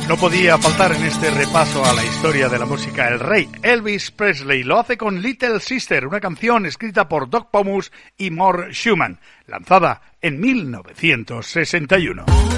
No podía faltar en este repaso a la historia de la música el rey Elvis Presley. Lo hace con Little Sister, una canción escrita por Doc Pomus y Mort Schumann, lanzada en 1961.